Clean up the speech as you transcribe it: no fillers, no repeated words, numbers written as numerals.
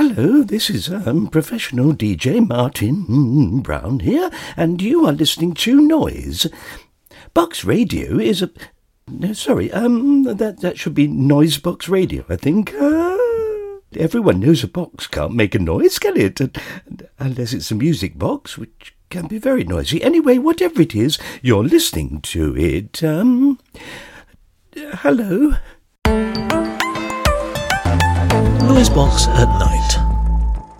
Hello, this is professional DJ Martin Brown here, and you are listening to Noise. Box Radio is a... No, sorry, that should be Noise Box Radio, I think. Everyone knows a box can't make a noise, can it? Unless it's a music box, which can be very noisy. Anyway, whatever it is, you're listening to it. Hello? Noise Box at night.